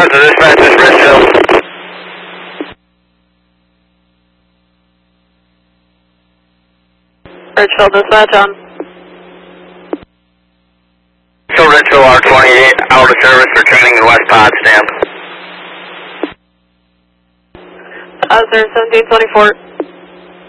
Positive, dispatch is Richfield. Richfield, dispatch on. So Richfield R28, out of service, returning to West Potsdam. 1724.